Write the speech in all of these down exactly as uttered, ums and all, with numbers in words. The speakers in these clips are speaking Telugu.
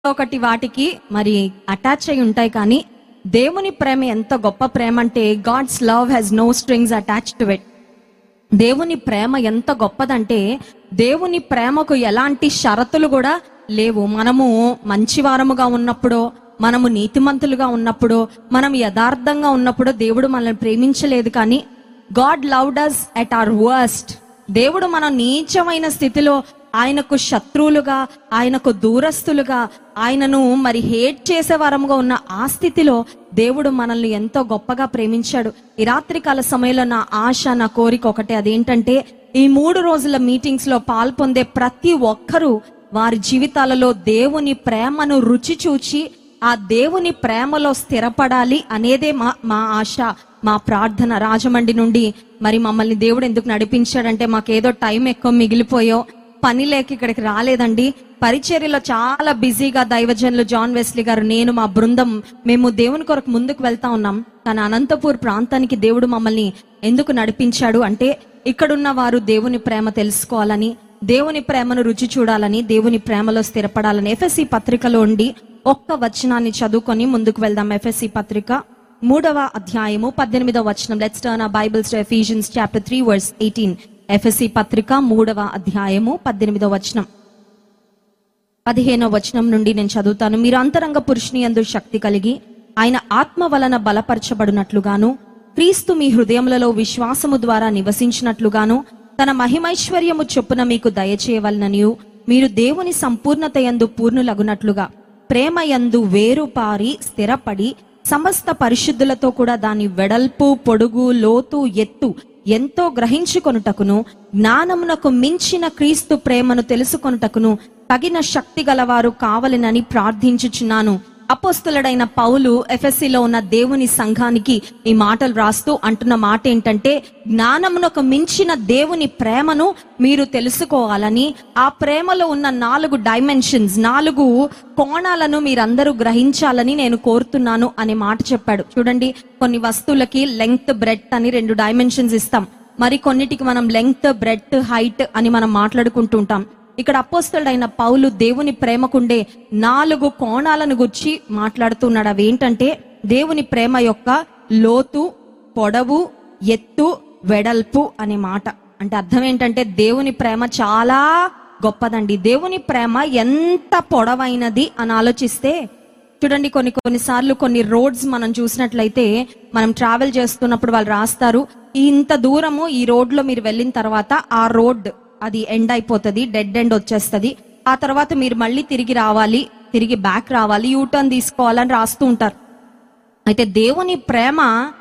ఒకటి వాటికి మరి అటాచ్ అయి ఉంటాయి. కానీ దేవుని ప్రేమ ఎంత గొప్ప ప్రేమ అంటే God's love has no strings attached to it. దేవుని ప్రేమ ఎంత గొప్పదంటే దేవుని ప్రేమకు ఎలాంటి షరతులు కూడా లేవు. మనము మంచివారముగా ఉన్నప్పుడో, మనము నీతిమంతులుగా ఉన్నప్పుడో, మనం యథార్థంగా ఉన్నప్పుడో దేవుడు మనల్ని ప్రేమించలేదు. కానీ God loved us at our worst. దేవుడు మన నీచమైన స్థితిలో ఆయనకు శత్రువులుగా, ఆయనకు దూరస్తులుగా, ఆయనను మరి హేట్ చేసే వారముగా ఉన్న ఆ స్థితిలో దేవుడు మనల్ని ఎంతో గొప్పగా ప్రేమించాడు. ఈ రాత్రికాల సమయంలో నా ఆశ, నా కోరిక ఒకటే, అదేంటంటే ఈ మూడు రోజుల మీటింగ్స్ లో పాల్పొందే ప్రతి ఒక్కరూ వారి జీవితాలలో దేవుని ప్రేమను రుచి చూచి ఆ దేవుని ప్రేమలో స్థిరపడాలి అనేదే మా మా ఆశ, మా ప్రార్థన. రాజమండ్రి నుండి మరి మమ్మల్ని దేవుడు ఎందుకు నడిపించాడంటే మాకేదో టైం ఎక్కువ మిగిలిపోయో, పని లేక ఇక్కడికి రాలేదండి. పరిచర్యలో చాలా బిజీగా దైవజనులు జాన్ వెస్లీ గారు, నేను, మా బృందం మేము దేవుని కొరకు ముందుకు వెళ్తా ఉన్నాం. కానీ అనంతపూర్ ప్రాంతానికి దేవుడు మమ్మల్ని ఎందుకు నడిపించాడు అంటే ఇక్కడున్న వారు దేవుని ప్రేమ తెలుసుకోవాలని, దేవుని ప్రేమను రుచి చూడాలని, దేవుని ప్రేమలో స్థిరపడాలని. ఎఫెసీ పత్రికలో ఉండి ఒక్క వచనాన్ని చదువుకొని ముందుకు వెళ్దాం. ఎఫెసీ పత్రిక మూడవ అధ్యాయము పద్దెనిమిదవ వచనం. Let's turn hour Bibles to Ephesians chapter three verse eighteen. ఎఫెసీ పత్రిక మూడవ అధ్యాయము పద్దెనిమిదవ వచనం, పదిహేనవ వచనం నుండి నేను చదువుతాను. మీరు అంతరంగ పురుషుని యందు శక్తి కలిగి ఆయన ఆత్మ వలన బలపరచబడినట్లుగాను, క్రీస్తు మీ హృదయములలో విశ్వాసము ద్వారా నివసించినట్లుగాను తన మహిమైశ్వర్యము చొప్పున మీకు దయచేయవలననియు, మీరు దేవుని సంపూర్ణత యందు పూర్ణులగునట్లుగా ప్రేమ యందు వేరు పారి స్థిరపడి సమస్త పరిశుద్ధులతో కూడా దాని వెడల్పు, పొడుగు, లోతు, ఎత్తు ఎంతో గ్రహించుకొనుటకును, జ్ఞానమునకు మించిన క్రీస్తు ప్రేమను తెలుసుకొనుటకును తగిన శక్తి గలవారు కావాలనని ప్రార్థించుచున్నాను. అపోస్తలుడైన పౌలు ఎఫెసీలో ఉన్న దేవుని సంఘానికి ఈ మాటలు రాస్తూ అంటున్న మాట ఏంటంటే, జ్ఞానమునకు మించిన దేవుని ప్రేమను మీరు తెలుసుకోవాలని, ఆ ప్రేమలో ఉన్న నాలుగు డైమెన్షన్స్, నాలుగు కోణాలను మీరందరూ గ్రహించాలని నేను కోరుతున్నాను అనే మాట చెప్పాడు. చూడండి, కొన్ని వస్తువులకి లెంగ్త్, బ్రెడ్త్ అని రెండు డైమెన్షన్స్ ఇస్తాం. మరి కొన్నిటికి మనం లెంగ్త్, బ్రెడ్త్, హైట్ అని మనం మాట్లాడుకుంటూ ఉంటాం. ఇక్కడ అపోస్తలుడైన పౌలు దేవుని ప్రేమకుండే నాలుగు కోణాలను గురించి మాట్లాడుతున్నాడు. అవి ఏంటంటే దేవుని ప్రేమ యొక్క లోతు, పొడవు, ఎత్తు, వెడల్పు అనే మాట. అంటే అర్థం ఏంటంటే దేవుని ప్రేమ చాలా గొప్పదండి. దేవుని ప్రేమ ఎంత పొడవైనది అని ఆలోచిస్తే చూడండి, కొన్ని కొన్నిసార్లు కొన్ని రోడ్స్ మనం చూసినట్లయితే, మనం ట్రావెల్ చేస్తున్నప్పుడు వాళ్ళు రాస్తారు, ఇంత దూరము ఈ రోడ్ లో మీరు వెళ్ళిన తర్వాత ఆ రోడ్ అది ఎండ్ అయిపోతుంది, డెడ్ ఎండ్ వచ్చేస్తుంది, ఆ తర్వాత మీరు మళ్ళీ తిరిగి రావాలి, తిరిగి బ్యాక్ రావాలి, యూటర్న్ తీసుకోవాలని రాస్తూ ఉంటారు. అయితే దేవుని ప్రేమ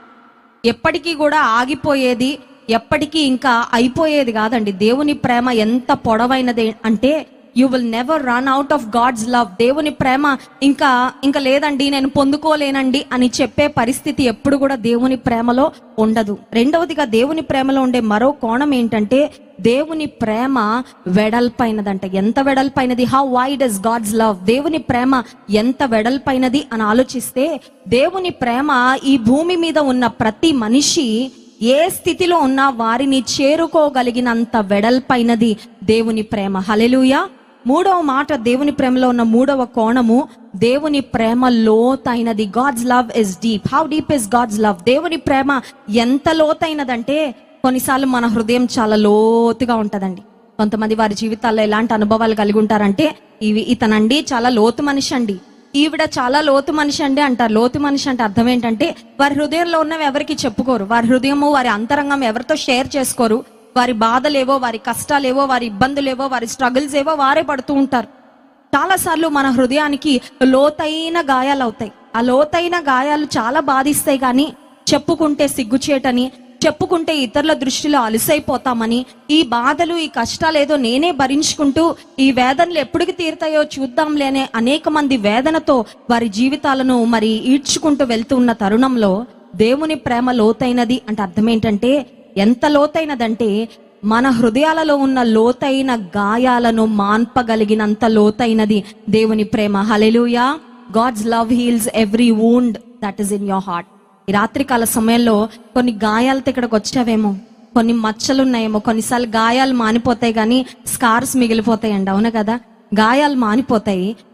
ఎప్పటికీ కూడా ఆగిపోయేది, ఎప్పటికీ ఇంకా అయిపోయేది కాదండి. దేవుని ప్రేమ ఎంత పొడవైనది అంటే you will never run out of God's love. దేవుని ప్రేమ ఇంకా ఇంకా లేదండి, నేను పొందుకోలేనండి అని చెప్పే పరిస్థితి ఎప్పుడు కూడా దేవుని ప్రేమలో ఉండదు. రెండవదిగా దేవుని ప్రేమలో ఉండే మరో కోణం ఏంటంటే దేవుని ప్రేమ వెడల్పైనదంట. ఎంత వెడల్పైనది? How wide is God's love. దేవుని ప్రేమ ఎంత వెడల్పైనది అని ఆలోచిస్తే, దేవుని ప్రేమ ఈ భూమి మీద ఉన్న ప్రతి మనిషి ఏ స్థితిలో ఉన్నా వారిని చేరుకోగలిగినంత వెడల్పైనది దేవుని ప్రేమ. హల్లెలూయా. మూడవ మాట, దేవుని ప్రేమలో ఉన్న మూడవ కోణము, దేవుని ప్రేమ లోతైనది. God's love is deep. How deep is God's love? దేవుని ప్రేమ ఎంత లోతైనదంటే కొన్నిసార్లు మన హృదయం చాలా లోతుగా ఉంటదండి. కొంతమంది వారి జీవితాల్లో ఎలాంటి అనుభవాలు కలిగి ఉంటారంటే, ఇవి ఇతనండి చాలా లోతు మనిషి అండి, ఈవిడ చాలా లోతు మనిషి అండి అంటారు. లోతు మనిషి అంటే అర్థం ఏంటంటే వారి హృదయంలో ఉన్నవి ఎవరికి చెప్పుకోరు, వారి హృదయము, వారి అంతరంగం ఎవరితో షేర్ చేసుకోరు. వారి బాధలేవో, వారి కష్టాలేవో, వారి ఇబ్బందులేవో, వారి స్ట్రగుల్స్ ఏవో వారే పడుతూ ఉంటారు. చాలా సార్లు మన హృదయానికి లోతైన గాయాలు అవుతాయి. ఆ లోతైన గాయాలు చాలా బాధిస్తాయి. కానీ చెప్పుకుంటే సిగ్గుచేటని, చెప్పుకుంటే ఇతరుల దృష్టిలో అలసైపోతామని, ఈ బాధలు, ఈ కష్టాలు ఏదో నేనే భరించుకుంటూ ఈ వేదనలు ఎప్పటికి తీరుతాయో చూద్దాంలే అనే అనేక మంది వేదనతో వారి జీవితాలను మరి ఈడ్చుకుంటూ వెళ్తూ ఉన్న తరుణంలో దేవుని ప్రేమ లోతైనది అంటే అర్థం ఏంటంటే, ఎంత లోతైనదంటే మన హృదయాలలో ఉన్న లోతైన గాయాలను మాన్పగలిగినంత లోతైనది దేవుని ప్రేమ. హల్లెలూయా. God's love heels every wound that is in your heart. ఈ రాత్రికాల సమయంలో కొన్ని గాయాలతో ఇక్కడికి వచ్చావేమో, కొన్ని మచ్చలు ఉన్నాయేమో. కొన్నిసార్లు గాయాలు మానిపోతాయి కానీ స్కార్స్ మిగిలిపోతాయండి, అవును కదా? గాయాలు మానిపోతాయి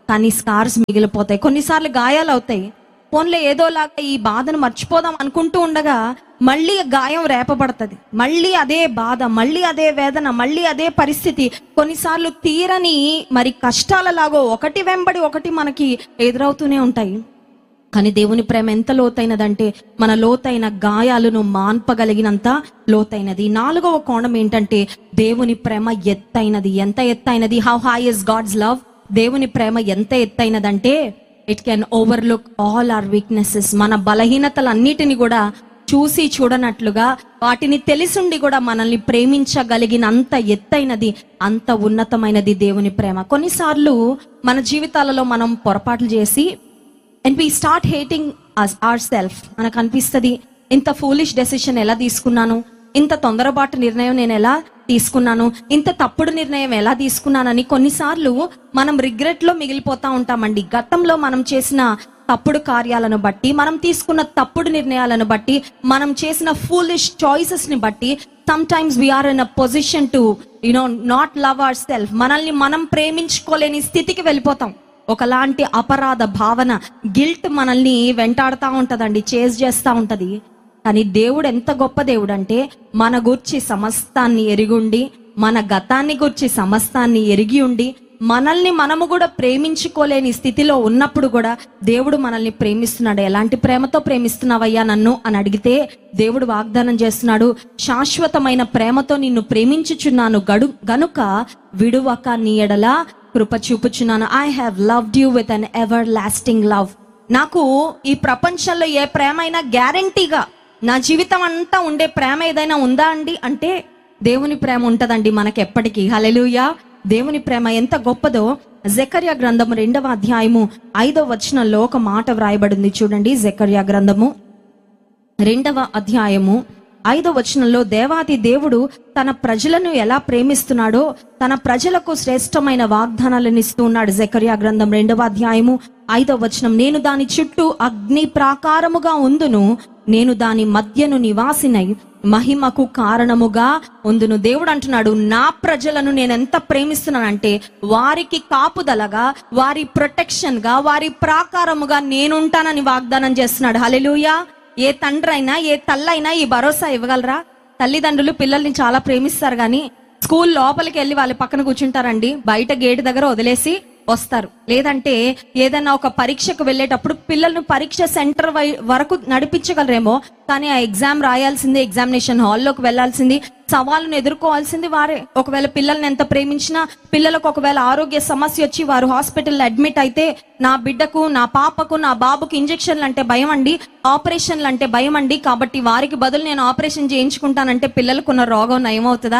కానీ స్కార్స్ మిగిలిపోతాయి. కొన్నిసార్లు గాయాలు అవుతాయి. ఫోన్లో ఏదోలాగా ఈ బాధను మర్చిపోదాం అనుకుంటూ ఉండగా మళ్ళీ గాయం రేపబడుతుంది. మళ్ళీ అదే బాధ, మళ్ళీ అదే వేదన, మళ్ళీ అదే పరిస్థితి. కొన్నిసార్లు తీరని మరి కష్టాలలాగో ఒకటి వెంబడి ఒకటి మనకి ఎదురవుతూనే ఉంటాయి. కానీ దేవుని ప్రేమ ఎంత లోతైనదంటే మన లోతైన గాయాలను మాన్పగలిగినంత లోతైనది. నాలుగవ కోణం ఏంటంటే దేవుని ప్రేమ ఎత్తైనది. ఎంత ఎత్తైనది? How high is God's love? దేవుని ప్రేమ ఎంత ఎత్తైనదంటే it can overlook all our weaknesses. మన బలహీనతలన్నిటిని కూడా చూసి చూడనట్లుగా, వాటిని తెలిసుండి కూడా మనల్ని ప్రేమించగలిగినంత ఎత్తైనది, అంత ఉన్నతమైనది దేవుని ప్రేమ. కొన్నిసార్లు మన జీవితాలలో మనం పొరపాట్లు చేసి and we start hating our self. మనకు అనిపిస్తుంది, ఇంత ఫూలిష్ డెసిషన్ ఎలా తీసుకున్నాను, ఇంత తొందరపాటు నిర్ణయం నేను ఎలా తీసుకున్నాను, ఇంత తప్పుడు నిర్ణయం ఎలా తీసుకున్నానని కొన్నిసార్లు మనం రిగ్రెట్ లో మిగిలిపోతా ఉంటామండి. గతంలో మనం చేసిన తప్పుడు కార్యాలను బట్టి, మనం తీసుకున్న తప్పుడు నిర్ణయాలను బట్టి, మనం చేసిన ఫూలిష్ చాయిసెస్ ని బట్టి some times we are in a position to you know not love our self. మనల్ని మనం ప్రేమించుకోలేని స్థితికి వెళ్ళిపోతాం. ఒకలాంటి అపరాధ భావన, గిల్ట్ మనల్ని వెంటాడుతూ ఉంటదండి, చేజ్ చేస్తూ ఉంటది. కానీ దేవుడు ఎంత గొప్ప దేవుడు అంటే మన గూర్చి సమస్తాన్ని ఎరిగుండి, మన గతాన్ని గూర్చి సమస్తాన్ని ఎరిగి ఉండి, మనల్ని మనము కూడా ప్రేమించుకోలేని స్థితిలో ఉన్నప్పుడు కూడా దేవుడు మనల్ని ప్రేమిస్తున్నాడు. ఎలాంటి ప్రేమతో ప్రేమిస్తున్నావయ్యా నన్ను అని అడిగితే దేవుడు వాగ్దానం చేస్తున్నాడు, శాశ్వతమైన ప్రేమతో నిన్ను ప్రేమించుచున్నాను గడు గనుక విడువక నీ ఎడల కృప చూపుచున్నాను. I have loved you with an ever lasting love. నాకు ఈ ప్రపంచంలో ఏ ప్రేమ అయినా గ్యారంటీగా నా జీవితం అంతా ఉండే ప్రేమ ఏదైనా ఉందా అండి అంటే దేవుని ప్రేమ ఉంటదండి మనకి ఎప్పటికీ. హల్లెలూయా. దేవుని ప్రేమ ఎంత గొప్పదో జెకర్యా గ్రంథము రెండవ అధ్యాయము ఐదవ వచనంలో ఒక మాట వ్రాయబడింది చూడండి. జెకర్యా గ్రంథము రెండవ అధ్యాయము ఐదవ వచనంలో దేవాది దేవుడు తన ప్రజలను ఎలా ప్రేమిస్తున్నాడో తన ప్రజలకు శ్రేష్టమైన వాగ్దానాలను ఇస్తూ ఉన్నాడు. జెకర్యా గ్రంథం రెండవ అధ్యాయము ఐదవ వచనం, నేను దాని చుట్టూ అగ్ని ప్రాకారముగా ఉందును, నేను దాని మధ్యను నివాసినై మహిమకు కారణముగా ఉందును. దేవుడు అంటున్నాడు, నా ప్రజలను నేను ఎంత ప్రేమిస్తున్నానంటే వారికి కాపుదలగా, వారి ప్రొటెక్షన్ గా, వారి ప్రాకారముగా నేనుంటానని వాగ్దానం చేస్తున్నాడు. హల్లెలూయా. ఏ తండ్రి అయినా ఏ తల్లైనా ఈ భరోసా ఇవ్వగలరా? తల్లిదండ్రులు పిల్లల్ని చాలా ప్రేమిస్తారు, కానీ స్కూల్ లోపలికి వెళ్ళి వాళ్ళ పక్కన కూర్చుంటారండి, బయట గేట్ దగ్గర వదిలేసి వస్తారు. లేదంటే ఏదైనా ఒక పరీక్షకు వెళ్ళేటప్పుడు పిల్లలను పరీక్ష సెంటర్ వరకు నడిపించగలరేమో, కానీ ఆ ఎగ్జామ్ రాయాల్సింది, ఎగ్జామినేషన్ హాల్లోకి వెళ్లాల్సింది, సవాళ్ళను ఎదుర్కోవాల్సింది వారే. ఒకవేళ పిల్లల్ని ఎంత ప్రేమించినా పిల్లలకు ఒకవేళ ఆరోగ్య సమస్య వచ్చి వారు హాస్పిటల్లో అడ్మిట్ అయితే నా బిడ్డకు, నా పాపకు, నా బాబుకు ఇంజెక్షన్లు అంటే భయం అండి, ఆపరేషన్లు అంటే భయం అండి, కాబట్టి వారికి బదులు నేను ఆపరేషన్ చేయించుకుంటానంటే పిల్లలకున్న రోగం నయమవుతుందా?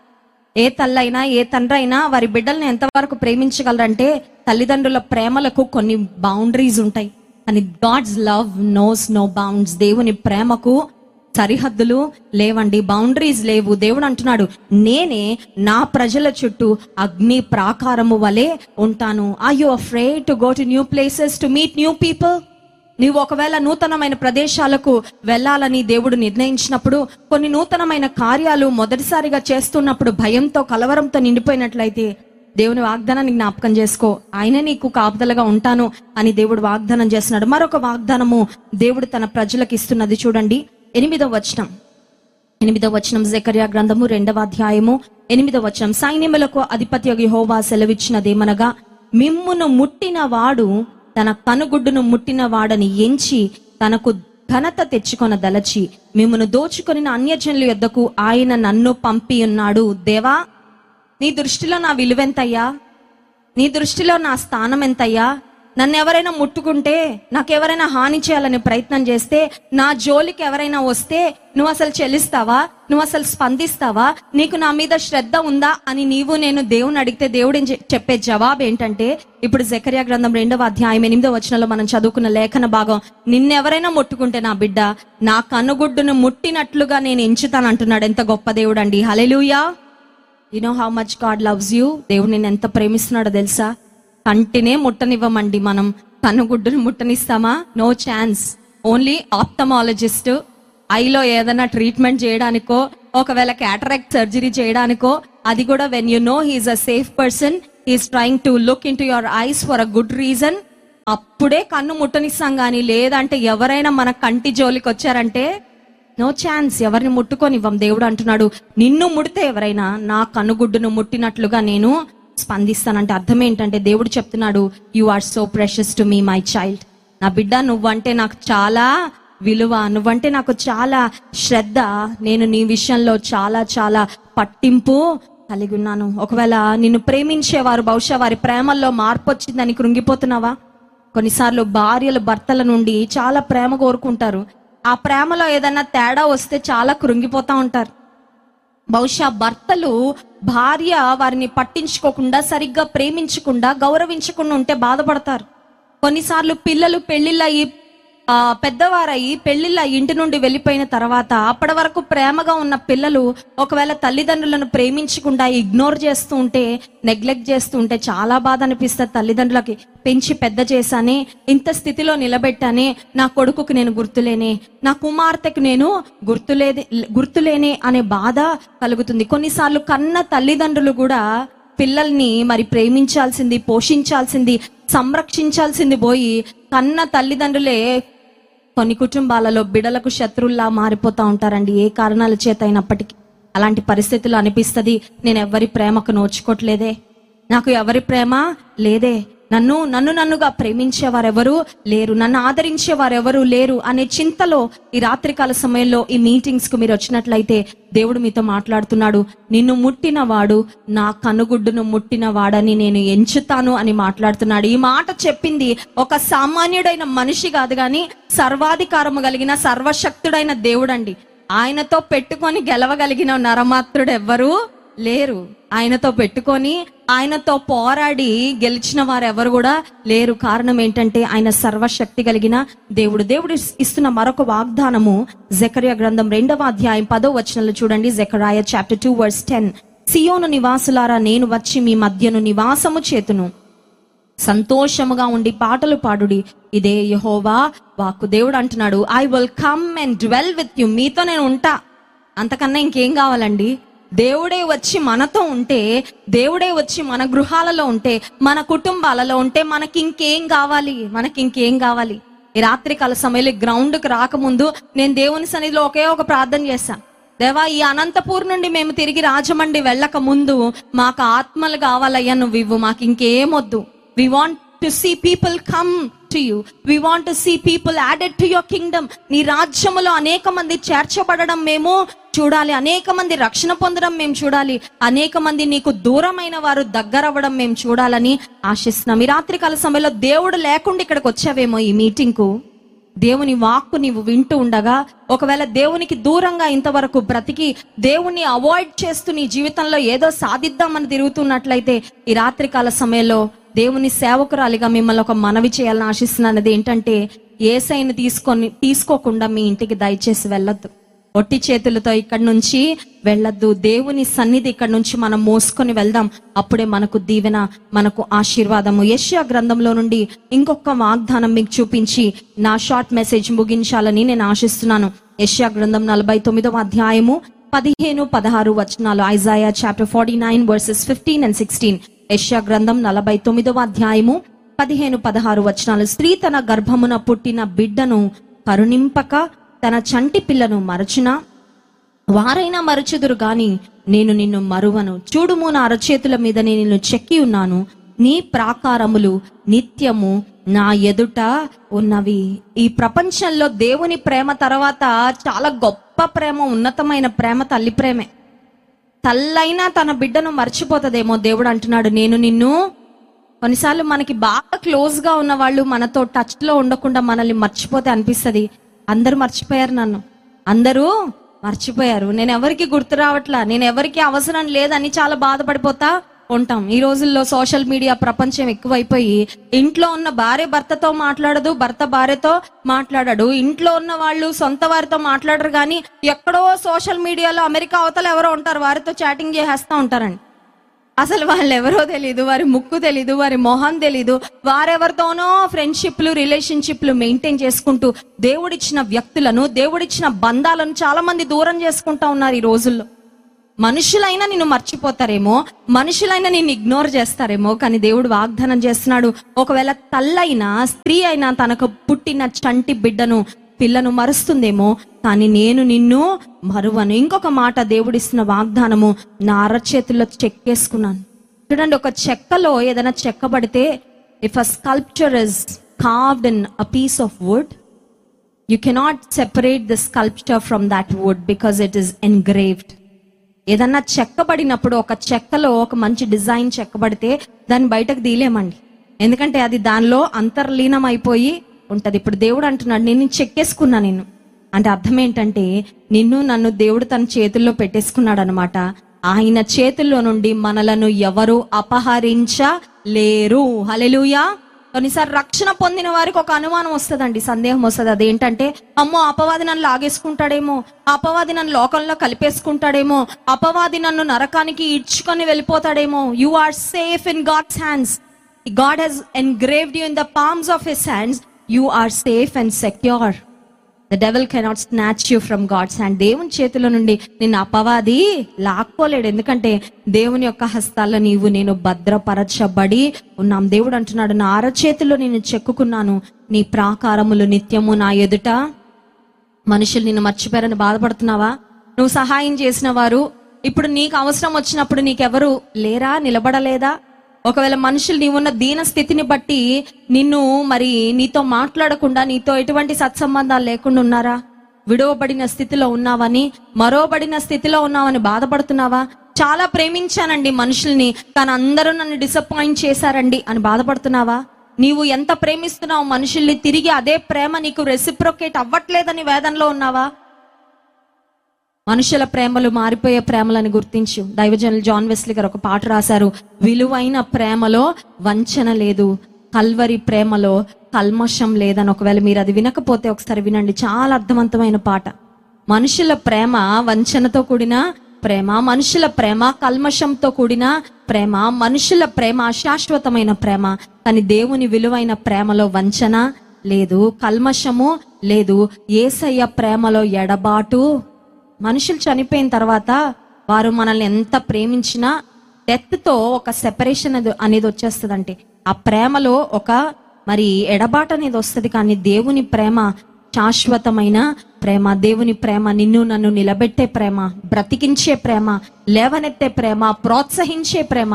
ఏ తల్లైనా ఏ తండ్రి అయినా వారి బిడ్డల్ని ఎంతవరకు ప్రేమించగలరంటే తల్లిదండ్రుల ప్రేమలకు కొన్ని బౌండరీస్ ఉంటాయి, కానీ God's love nose no bounds. దేవుని ప్రేమకు సరిహద్దులు లేవండి, బౌండరీస్ లేవు. దేవుడు అంటున్నాడు, నేనే నా ప్రజల చుట్టూ అగ్ని ప్రాకారము వలె ఉంటాను. Are you afraid to go to new places to meet new people? నీవు ఒకవేళ నూతనమైన ప్రదేశాలకు వెళ్ళాలని దేవుడు నిర్ణయించినప్పుడు, కొన్ని నూతనమైన కార్యాలు మొదటిసారిగా చేస్తున్నప్పుడు భయంతో కలవరంతో నిండిపోయినట్లయితే దేవుని వాగ్దానాన్ని జ్ఞాపకం చేసుకో, ఆయనే నీకు కాపుదలగా ఉంటాను అని దేవుడు వాగ్దానం చేస్తున్నాడు. మరొక వాగ్దానము దేవుడు తన ప్రజలకు ఇస్తున్నది చూడండి. ఎనిమిదవ వచనం ఎనిమిదవ వచనం జెకర్యా గ్రంథము రెండవ అధ్యాయము ఎనిమిదవ వచనం, సైన్యములకు అధిపతి యెహోవా సెలవిచ్చినదేమనగా, మిమ్మును ముట్టిన వాడు తన కనుగుడ్డును ముట్టిన వాడని ఎంచి తనకు ఘనత తెచ్చుకొన దలచి మిమ్మును దోచుకొని అన్యజనుల యొద్దకు ఆయన నన్ను పంపి ఉన్నాడు. దేవా, నీ దృష్టిలో నా విలువెంతయ్యా? నీ దృష్టిలో నా స్థానం ఎంతయ్యా? నన్ను ఎవరైనా ముట్టుకుంటే, నాకెవరైనా హాని చేయాలని ప్రయత్నం చేస్తే, నా జోలికి ఎవరైనా వస్తే నువ్వు అసలు చెల్లిస్తావా? నువ్వు అసలు స్పందిస్తావా? నీకు నా మీద శ్రద్ధ ఉందా అని నీవు నేను దేవుని అడిగితే దేవుడు చెప్పే జవాబు ఏంటంటే, ఇప్పుడు జెకర్యా గ్రంథం రెండవ అధ్యాయం ఎనిమిదవ వచనంలో మనం చదువుకున్న లేఖన భాగం, నిన్నెవరైనా ముట్టుకుంటే నా బిడ్డ నా కనుగుడ్డును ముట్టినట్లుగా నేను ఎంచుతాను అంటున్నాడు. ఎంత గొప్ప దేవుడు అండి. హల్లెలూయా. You know how much God loves you. దేవుడు నిన్ను ఎంత ప్రేమిస్తున్నాడో తెలుసా? కంటినే ముట్టనివ్వమండి మనం, కనుగుడ్డును ముట్టనిస్తామా? No chance. ఓన్లీ ఆప్థమాలజిస్ట్ ఐలో ఏదైనా ట్రీట్మెంట్ చేయడానికో, ఒకవేళ క్యాటరాక్ట్ సర్జరీ చేయడానికో, అది కూడా when you know he's a safe person, is trying to look in to your eyes for a good reason, అప్పుడే కన్ను ముట్టనిస్తాం. కానీ లేదంటే ఎవరైనా మన కంటి జోలికి వచ్చారంటే నో ఛాన్స్, ఎవరిని ముట్టుకోనివ్వం. దేవుడు అంటున్నాడు, నిన్ను ముడితే ఎవరైనా నా కన్నుగుడ్డును ముట్టినట్లుగా నేను స్పందిస్తానంటే అర్థం ఏంటంటే దేవుడు చెప్తున్నాడు, you are so precious to me my child. నా బిడ్డ, నువ్వంటే నాకు చాలా విలువ, నువ్వంటే నాకు చాలా శ్రద్ధ, నేను నీ విషయంలో చాలా చాలా పట్టింపు కలిగి ఉన్నాను. ఒకవేళ నిన్ను ప్రేమించేవారు బహుశా వారి ప్రేమల్లో మార్పు వచ్చిందని కృంగిపోతున్నావా? కొన్నిసార్లు భార్యలు భర్తల నుండి చాలా ప్రేమ కోరుకుంటారు, ఆ ప్రేమలో ఏదైనా తేడా వస్తే చాలా కృంగిపోతా ఉంటారు. బహుశా భర్తలు భార్య వారిని పట్టించుకోకుండా, సరిగ్గా ప్రేమించకుండా, గౌరవించకుండా ఉంటే బాధపడతారు. కొన్నిసార్లు పిల్లలు పెళ్లిళ్ళయి ఆ పెద్దవారయి పెళ్లిళ్ళ ఇంటి నుండి వెళ్ళిపోయిన తర్వాత అప్పటి వరకు ప్రేమగా ఉన్న పిల్లలు ఒకవేళ తల్లిదండ్రులను ప్రేమించకుండా ఇగ్నోర్ చేస్తూ ఉంటే, నెగ్లెక్ట్ చేస్తూ ఉంటే చాలా బాధ అనిపిస్తుంది తల్లిదండ్రులకి. పెంచి పెద్ద చేశానే, ఇంత స్థితిలో నిలబెట్టానే, నా కొడుకుకి నేను గుర్తులేనే, నా కుమార్తెకు నేను గుర్తులేదే గుర్తులేనే అనే బాధ కలుగుతుంది. కొన్నిసార్లు కన్న తల్లిదండ్రులు కూడా పిల్లల్ని మరి ప్రేమించాల్సింది, పోషించాల్సింది, సంరక్షించాల్సింది పోయి కన్న తల్లిదండ్రులే కొన్ని కుటుంబాలలో బిడలకు శత్రువుల్లా మారిపోతా ఉంటారండి, ఏ కారణాల చేత అయినప్పటికీ. అలాంటి పరిస్థితులు అనిపిస్తుంది, నేను ఎవరి ప్రేమకు నోచుకోవట్లేదే, నాకు ఎవరి ప్రేమ లేదే, నన్ను నన్ను నన్నుగా ప్రేమించేవారెవరు లేరు, నన్ను ఆదరించేవారెవరు లేరు అనే చింతలో ఈ రాత్రికాల సమయంలో ఈ మీటింగ్స్ కు మీరు వచ్చినట్లయితే దేవుడు మీతో మాట్లాడుతున్నాడు. నిన్ను ముట్టిన వాడు నా కనుగుడ్డును ముట్టిన వాడని నేను ఎంచుతాను అని మాట్లాడుతున్నాడు. ఈ మాట చెప్పింది ఒక సామాన్యుడైన మనిషి కాదు, గాని సర్వాధికారము కలిగిన సర్వశక్తుడైన దేవుడండి. ఆయనతో పెట్టుకొని గెలవగలిగిన నరమాత్రుడు ఎవ్వరు లేరు. ఆయనతో పెట్టుకొని ఆయనతో పోరాడి గెలిచిన వారు ఎవరు కూడా లేరు. కారణం ఏంటంటే ఆయన సర్వశక్తి కలిగిన దేవుడు. దేవుడు ఇస్తున్న మరొక వాగ్దానము జెకర్యా గ్రంథం రెండవ అధ్యాయం పదో వచనంలో చూడండి. జెకర్యా చాప్టర్ టూ వర్స్ టెన్. సియోను నివాసులారా, నేను వచ్చి మీ మధ్యను నివాసము చేతును, సంతోషముగా ఉండి పాటలు పాడుడి, ఇదే యెహోవా వాక్కు. దేవుడు అంటున్నాడు, I will come and dwell with you. మీతో నేను ఉంటా, అంతకన్నా ఇంకేం కావాలండి? దేవుడే వచ్చి మనతో ఉంటే, దేవుడే వచ్చి మన గృహాలలో ఉంటే, మన కుటుంబాలలో ఉంటే మనకి ఇంకేం కావాలి? మనకి ఇంకేం కావాలి? ఈ రాత్రికాల సమయంలో గ్రౌండ్కి రాకముందు నేను దేవుని సన్నిధిలో ఒకే ఒక ప్రార్థన చేశా. దేవా, ఈ అనంతపూర్ నుండి మేము తిరిగి రాజమండ్రి వెళ్ళక ముందు మాకు ఆత్మలు కావాలయ్యా, నువ్వు ఇవ్వు, మాకు ఇంకేమొద్దు. We want to see people come to you, we want to see people added to your Kingdom. నీ రాజ్యములో అనేక మంది చేర్చబడడం మేము చూడాలి, అనేక మంది రక్షణ పొందడం మేము చూడాలి, అనేక మంది నీకు దూరమైన వారు దగ్గర అవ్వడం మేము చూడాలని ఆశిస్తున్నాం. ఈ రాత్రికాల సమయంలో దేవుడు లేకుండా ఇక్కడికి వచ్చావేమో ఈ మీటింగ్ కు. దేవుని వాక్కు నీవు వింటూ ఉండగా, ఒకవేళ దేవునికి దూరంగా ఇంతవరకు బ్రతికి దేవుణ్ణి అవాయిడ్ చేస్తూ నీ జీవితంలో ఏదో సాధిద్దామని తిరుగుతున్నట్లయితే ఈ రాత్రికాల సమయంలో దేవుని సేవకురాలిగా మిమ్మల్ని ఒక మనవి చేయాలని ఆశిస్తున్నానది ఏంటంటే, యేసయ్యను తీసుకొని తీసుకోకుండా మీ ఇంటికి దయచేసి వెళ్ళొద్దు. ఒట్టి చేతులతో ఇక్కడి నుంచి వెళ్ళొద్దు. దేవుని సన్నిధి ఇక్కడి నుంచి మనం మోసుకొని వెళ్దాం. అప్పుడే మనకు దీవెన, మనకు ఆశీర్వాదము. యెషయా గ్రంథంలో నుండి ఇంకొక వాగ్దానం మీకు చూపించి నా షార్ట్ మెసేజ్ ముగించాలని నేను ఆశిస్తున్నాను. యెషయా గ్రంథం నలభై తొమ్మిదవ అధ్యాయము పదిహేను పదహారు వచనాలు. Isaiah chapter forty nine versus fifteen and sixteen. యెషయా గ్రంథం నలభై తొమ్మిదవ అధ్యాయము పదిహేను పదహారు వచనాలు. స్త్రీ తన గర్భమున పుట్టిన బిడ్డను కరుణింపక తన చంటి పిల్లను మరచునా? వారైనా మరచుదురు గాని నేను నిన్ను మరువను. చూడుము, నా అరచేతుల మీద నేను నిన్ను చెక్కి ఉన్నాను, నీ ప్రాకారములు నిత్యము నా ఎదుట ఉన్నవి. ఈ ప్రపంచంలో దేవుని ప్రేమ తర్వాత చాలా గొప్ప ప్రేమ, ఉన్నతమైన ప్రేమ తల్లి ప్రేమే. తల్లైనా తన బిడ్డను మర్చిపోతుందేమో, దేవుడు అంటున్నాడు నేను నిన్ను. కొన్నిసార్లు మనకి బాగా క్లోజ్ గా ఉన్న వాళ్ళు మనతో టచ్ లో ఉండకుండా మనల్ని మర్చిపోతే అనిపిస్తుంది, అందరూ మర్చిపోయారు నన్ను, అందరూ మర్చిపోయారు, నేను ఎవరికి గుర్తు రావట్లా, నేను ఎవరికి అవసరం లేదని చాలా బాధపడిపోతా ఉంటాం. ఈ రోజుల్లో సోషల్ మీడియా ప్రపంచం ఎక్కువైపోయి ఇంట్లో ఉన్న భార్య భర్తతో మాట్లాడదు, భర్త భార్యతో మాట్లాడడు, ఇంట్లో ఉన్న వాళ్ళు సొంత వారితో మాట్లాడరు, కానీ ఎక్కడో సోషల్ మీడియాలో అమెరికా అవతల ఎవరో ఉంటారు, వారితో చాటింగ్ చేసేస్తూ ఉంటారండి. అసలు వాళ్ళు ఎవరో తెలీదు, వారి ముక్కు తెలీదు, వారి మొహం తెలీదు, వారెవరితోనో ఫ్రెండ్షిప్లు రిలేషన్షిప్లు మెయింటైన్ చేసుకుంటూ దేవుడిచ్చిన వ్యక్తులను, దేవుడిచ్చిన బంధాలను చాలా మంది దూరం చేసుకుంటా ఉన్నారు ఈ రోజుల్లో. మనుషులైనా నిన్ను మర్చిపోతారేమో, మనుషులైనా నిన్ను ఇగ్నోర్ చేస్తారేమో, కానీ దేవుడు వాగ్దానం చేస్తున్నాడు, ఒకవేళ తల్లైనా స్త్రీ అయినా తనకు పుట్టిన చంటి బిడ్డను పిల్లను మరుస్తుందేమో, కానీ నేను నిన్ను మరువను. ఇంకొక మాట దేవుడిస్తున్న వాగ్దానము, నా అరచేతుల్లో చెక్కేసుకున్నాను. చూడండి, ఒక చెక్కలో ఏదైనా చెక్కబడితే, if a sculpture is carved in a piece of wood, you cannot separate the sculpture from that wood because it is engraved. ఏదన్నా చెక్కబడినప్పుడు, ఒక చెక్కలో ఒక మంచి డిజైన్ చెక్కబడితే దాన్ని బయటకు తీయలేమండి, ఎందుకంటే అది దానిలో అంతర్లీనం అయిపోయి ఉంటది. ఇప్పుడు దేవుడు అంటున్నాడు, నేను చెక్కేసుకున్నా నిన్ను అంటే అర్థం ఏంటంటే, నిన్ను నన్ను దేవుడు తన చేతుల్లో పెట్టేసుకున్నాడు అనమాట. ఆయన చేతుల్లో నుండి మనలను ఎవరు అపహరించలేరు. హల్లెలూయా. కొన్నిసారి రక్షణ పొందిన వారికి ఒక అనుమానం వస్తుందండి, సందేహం వస్తుంది. అదేంటంటే, అమ్మో అపవాది నన్ను లాగేసుకుంటాడేమో, అపవాది నన్ను లోకంలో కలిపేసుకుంటాడేమో, అపవాది నన్ను నరకానికి ఇడ్చుకొని వెళ్ళిపోతాడేమో. You are safe in God's hands. God Hess engraved you in the palms of his hands. You are safe and secure. The devil cannot snatch you from God's hand. దేవుని చేతిలో నుండి నిన్ను అపవాది లాక్కోలేడు, ఎందుకంటే దేవుని యొక్క హస్తాల్లో నీవు నేను భద్రపరచబడి ఉన్నాం. దేవుడు అంటున్నాడు, నా అరచేతిలో నేను చెక్కుకున్నాను, నీ ప్రాకారములు నిత్యము నా ఎదుట. మనుషులు నిన్ను మర్చిపోయారని బాధపడుతున్నావా? నువ్వు సహాయం చేసిన వారు ఇప్పుడు నీకు అవసరం వచ్చినప్పుడు నీకెవరు లేరా, నిలబడలేదా? ఒకవేళ మనుషులు నీవున్న దీన స్థితిని బట్టి నిన్ను మరి నీతో మాట్లాడకుండా, నీతో ఎటువంటి సత్సంబంధాలు లేకుండా ఉన్నారా? విడవబడిన స్థితిలో ఉన్నావని, మరోబడిన స్థితిలో ఉన్నావని బాధపడుతున్నావా? చాలా ప్రేమించానండి మనుషుల్ని, కానీ అందరూ నన్ను డిసప్పాయింట్ చేశారండి అని బాధపడుతున్నావా? నీవు ఎంత ప్రేమిస్తున్నావు మనుషుల్ని, తిరిగి అదే ప్రేమ నీకు రెసిప్రొకేట్ అవ్వట్లేదని వేదనలో ఉన్నావా? మనుషుల ప్రేమలు మారిపోయే ప్రేమలని గుర్తించు. దైవజనులు జాన్ వెస్లీ గారు ఒక పాట రాశారు, విలువైన ప్రేమలో వంచన లేదు, కల్వరి ప్రేమలో కల్మషం లేదని. ఒకవేళ మీరు అది వినకపోతే ఒకసారి వినండి, చాలా అర్థవంతమైన పాట. మనుషుల ప్రేమ వంచనతో కూడిన ప్రేమ, మనుషుల ప్రేమ కల్మషంతో కూడిన ప్రేమ, మనుషుల ప్రేమ అశాశ్వతమైన ప్రేమ. కానీ దేవుని విలువైన ప్రేమలో వంచన లేదు, కల్మషము లేదు. యేసయ్య ప్రేమలో ఎడబాటు. మనుషులు చనిపోయిన తర్వాత వారు మనల్ని ఎంత ప్రేమించినా డెత్ తో ఒక సెపరేషన్ అనేది వచ్చేస్తుందంటే, ఆ ప్రేమలో ఒక మరి ఎడబాటు అనేది వస్తుంది. కానీ దేవుని ప్రేమ శాశ్వతమైన ప్రేమ. దేవుని ప్రేమ నిన్ను నన్ను నిలబెట్టే ప్రేమ, బ్రతికించే ప్రేమ, లేవనెత్తే ప్రేమ, ప్రోత్సహించే ప్రేమ.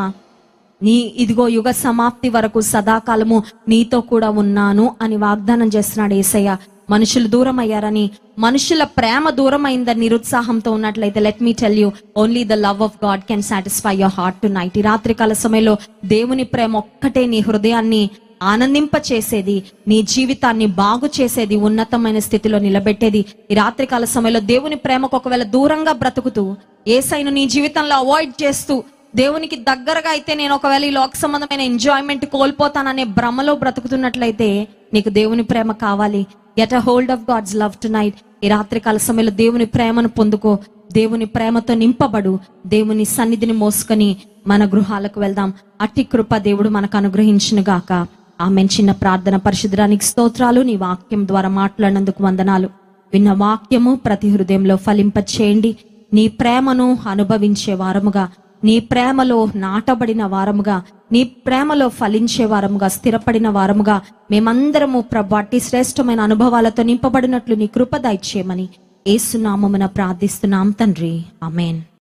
నీ ఇదిగో యుగ సమాప్తి వరకు సదాకాలము నీతో కూడా ఉన్నాను అని వాగ్దానం చేస్తున్నాడు యేసయ్య. మనుషులు దూరం అయ్యారని, మనుషుల ప్రేమ దూరం అయిందని నిరుత్సాహంతో ఉన్నట్లయితే, let me tell you, only the love of God can satisfy your heart to night. ఈ రాత్రి కాల సమయంలో దేవుని ప్రేమ ఒక్కటే నీ హృదయాన్ని ఆనందింప చేసేది, నీ జీవితాన్ని బాగు చేసేది, ఉన్నతమైన స్థితిలో నిలబెట్టేది. ఈ రాత్రి కాల సమయంలో దేవుని ప్రేమకు ఒకవేళ దూరంగా బ్రతుకుతూ, యేసయ్యను నీ జీవితంలో అవాయిడ్ చేస్తూ, దేవునికి దగ్గరగా అయితే నేను ఒకవేళ ఈ లోక సంబంధమైన ఎంజాయ్మెంట్ కోల్పోతాననే భ్రమలో బ్రతుకుతున్నట్లయితే, నీకు దేవుని ప్రేమ కావాలి. Get a hold of God's love to night. ఈ రాత్రి కాల సమయంలో దేవుని ప్రేమను పొందుకో, దేవుని ప్రేమతో నింపబడు, దేవుని సన్నిధిని మోసుకొని మన గృహాలకు వెళ్దాం. అట్టి కృప దేవుడు మనకు అనుగ్రహించును గాక. ఆమెన్. చిన్న ప్రార్థన. పరిశుద్ధానికి స్తోత్రాలు, నీ వాక్యం ద్వారా మాట్లాడినందుకు వందనాలు. విన్న వాక్యము ప్రతి హృదయంలో ఫలింప చేయండి. నీ ప్రేమను అనుభవించే వారముగా, నీ ప్రేమలో నాటబడిన వారముగా, నీ ప్రేమలో ఫలించే వారముగా, స్థిరపడిన వారముగా మేమందరము ప్రభు అట్టి శ్రేష్టమైన అనుభవాలతో నింపబడినట్లు నీ కృప దయచేయమని యేసు నామమున ప్రార్థిస్తున్నాం తండ్రి. ఆమేన్.